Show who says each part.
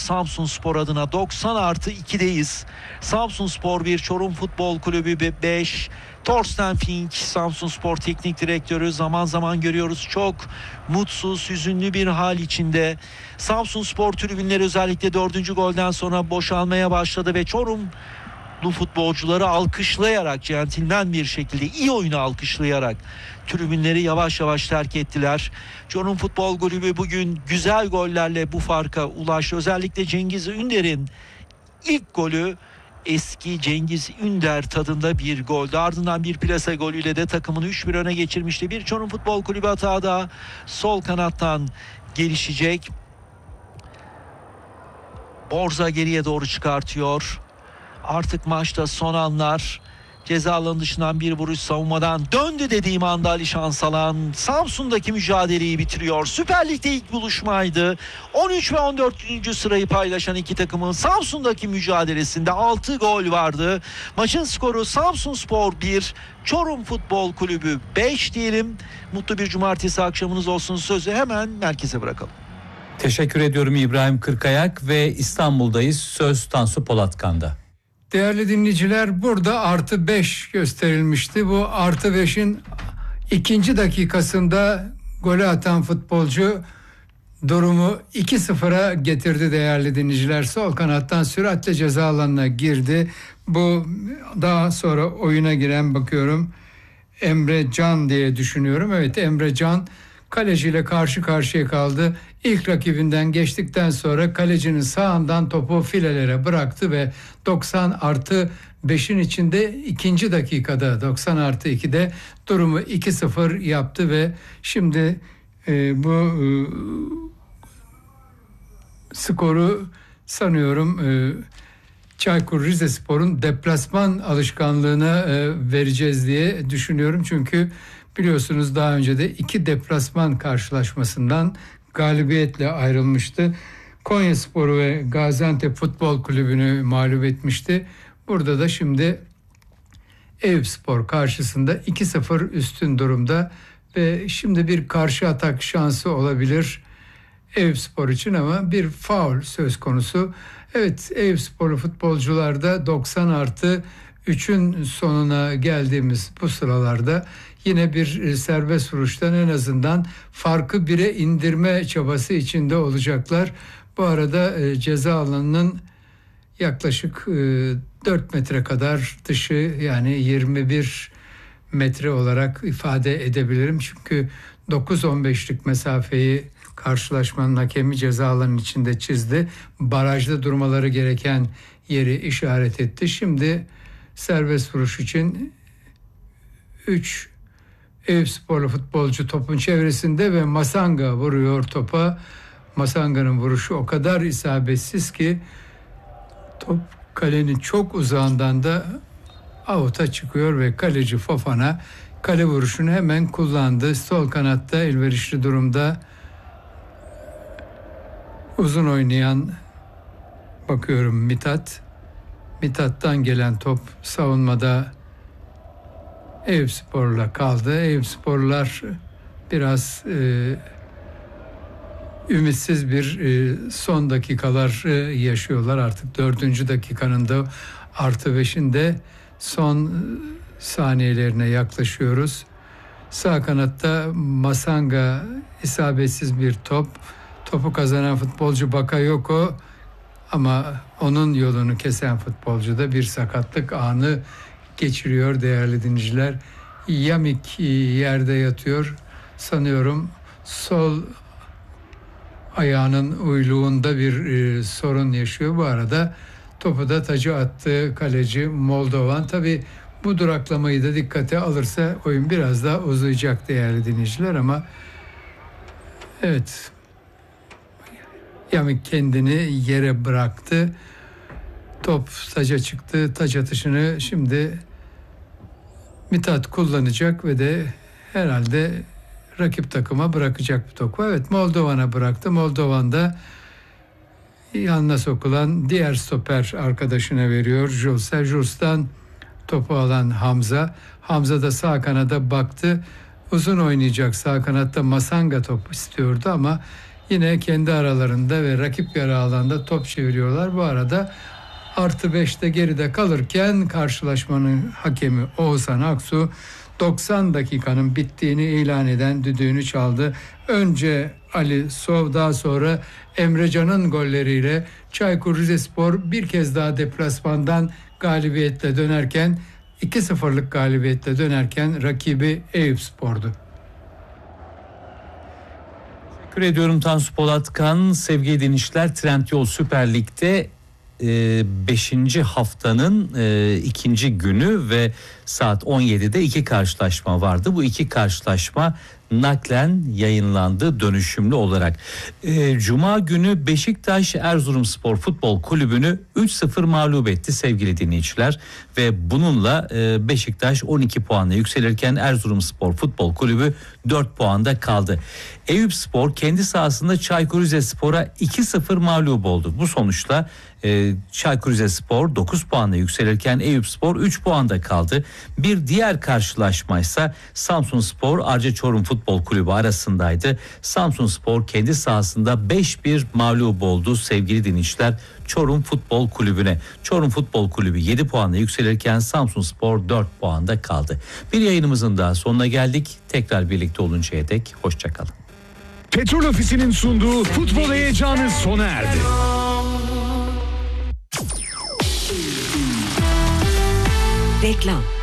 Speaker 1: Samsunspor adına. 90+2'deyiz. Samsunspor 1, Çorum Futbol Kulübü 5. Thorsten Fink, Samsunspor Teknik Direktörü, zaman zaman görüyoruz çok mutsuz, hüzünlü bir hal içinde. Samsunspor tribünleri özellikle 4. golden sonra boşalmaya başladı ve Çorumlu futbolcuları alkışlayarak, centilmen bir şekilde, iyi oyunu alkışlayarak tribünleri yavaş yavaş terk ettiler. Çorum Futbol Kulübü bugün güzel gollerle bu farka ulaştı. Özellikle Cengiz Ünder'in ilk golü eski Cengiz Ünder tadında bir goldü. Ardından bir plase golüyle de takımını 3-1 öne geçirmişti. Bir Çorum Futbol Kulübü hata da sol kanattan gelişecek. Borza geriye doğru çıkartıyor. Artık maçta son anlar. Ceza alanı dışından bir vuruş, savunmadan döndü dediğim anda Ali Şansalan Samsun'daki mücadeleyi bitiriyor. Süper Lig'de ilk buluşmaydı. 13 ve 14. sırayı paylaşan iki takımın Samsun'daki mücadelesinde 6 gol vardı. Maçın skoru Samsunspor 1, Çorum Futbol Kulübü 5 diyelim. Mutlu bir cumartesi akşamınız olsun. Sözü hemen merkeze bırakalım.
Speaker 2: Teşekkür ediyorum İbrahim Kırkayak ve İstanbul'dayız. Söz Tansu Polatkan'da.
Speaker 3: Değerli dinleyiciler, burada +5 gösterilmişti. Bu +5'in 2. dakikasında golü atan futbolcu durumu 2-0'a getirdi değerli dinleyiciler. Sol kanattan süratle ceza alanına girdi. Bu daha sonra oyuna giren, bakıyorum, Emre Can diye düşünüyorum. Evet, Emre Can kaleciyle karşı karşıya kaldı. İlk rakibinden geçtikten sonra kalecinin sağından topu filelere bıraktı ve 90+5'in içinde 2. dakikada 90+2'de durumu 2-0 yaptı ve şimdi bu skoru sanıyorum Çaykur Rizespor'un deplasman alışkanlığına vereceğiz diye düşünüyorum. Çünkü biliyorsunuz daha önce de 2 deplasman karşılaşmasından galibiyetle ayrılmıştı. Konyaspor'u ve Gaziantep Futbol Kulübü'nü mağlup etmişti. Burada da şimdi Eyüpspor karşısında 2-0 üstün durumda ve şimdi bir karşı atak şansı olabilir Eyüpspor için ama bir faul söz konusu. Evet, Eyüpsporlu futbolcularda 90+3'ün sonuna geldiğimiz bu sıralarda yine bir serbest vuruştan en azından farkı 1'e indirme çabası içinde olacaklar. Bu arada ceza alanının yaklaşık 4 metre kadar dışı, yani 21 metre olarak ifade edebilirim. Çünkü 9-15'lik mesafeyi karşılaşmanın hakemi ceza alanının içinde çizdi. Barajda durmaları gereken yeri işaret etti. Şimdi serbest vuruş için 3 Eyüpsporlu futbolcu topun çevresinde ve Masanga vuruyor topa. Masanga'nın vuruşu o kadar isabetsiz ki top kalenin çok uzağından da out'a çıkıyor ve kaleci Fofana kale vuruşunu hemen kullandı. Sol kanatta elverişli durumda uzun oynayan, bakıyorum, Mithat. Mithat'tan gelen top savunmada Eyüpspor'la kaldı. Eyüpsporlar biraz ümitsiz bir son dakikalar yaşıyorlar. Artık 4. dakikanın da +5'inde son saniyelerine yaklaşıyoruz. Sağ kanatta Masanga isabetsiz bir top. Topu kazanan futbolcu Bakayoko ama onun yolunu kesen futbolcu da bir sakatlık anı geçiriyor değerli dinleyiciler. Yamik yerde yatıyor. Sanıyorum sol ayağının uyluğunda bir sorun yaşıyor. Bu arada topu da taca attığı kaleci Moldovan. Tabii bu duraklamayı da dikkate alırsa oyun biraz daha uzayacak değerli dinleyiciler ama evet, Yamik kendini yere bıraktı. Top taca çıktı. Taç atışını şimdi Mithat kullanacak ve de herhalde rakip takıma bırakacak bu topu. Evet, Moldovan'a bıraktı. Moldovan da yanına sokulan diğer stoper arkadaşına veriyor. Jules'e. Jules'tan topu alan Hamza. Hamza da sağ kanada baktı. Uzun oynayacak sağ kanatta Masanga top istiyordu ama yine kendi aralarında ve rakip yarı alanda top çeviriyorlar. Bu arada +5'te geride kalırken karşılaşmanın hakemi Oğuzhan Aksu 90 dakikanın bittiğini ilan eden düdüğünü çaldı. Önce Ali Sov, daha sonra Emrecan'ın golleriyle Çaykur Rizespor bir kez daha deplasmandan galibiyetle dönerken, 2-0'lık galibiyetle dönerken rakibi Eyüpspor'du.
Speaker 2: Teşekkür ediyorum Tansu Polatkan. Sevgili dinleyiciler, Trendyol Süper Lig'de 5. haftanın 2. günü ve saat 17'de 2 karşılaşma vardı. Bu 2 karşılaşma naklen yayınlandı dönüşümlü olarak. Cuma günü Beşiktaş Erzurumspor Futbol Kulübü'nü 3-0 mağlup etti sevgili dinleyiciler ve bununla Beşiktaş 12 puanla yükselirken Erzurumspor Futbol Kulübü 4 puanda kaldı. Eyüpspor kendi sahasında Çaykur Rizespor'a 2-0 mağlup oldu. Bu sonuçla Çaykur Rizespor 9 puanla yükselirken Eyüpspor 3 puanda kaldı. Bir diğer karşılaşmaysa Samsunspor Arca Çorum Futbol Kulübü arasındaydı. Samsunspor kendi sahasında 5-1 mağlup oldu sevgili dinleyiciler Çorum Futbol Kulübü'ne. Çorum Futbol Kulübü 7 puanla yükselirken Samsunspor 4 puanda kaldı. Bir yayınımızın daha sonuna geldik. Tekrar birlikte oluncaya dek hoşçakalın.
Speaker 4: Petrol Ofisi'nin sunduğu futbol heyecanı sona erdi.
Speaker 5: Reklam.